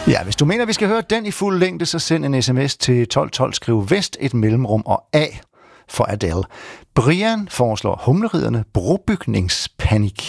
Ja, hvis du mener, vi skal høre den i fuld længde, så send en sms til 1212, skriv vest, et mellemrum og A for Adele. Brian foreslår Humleriderne, brobygningspanik.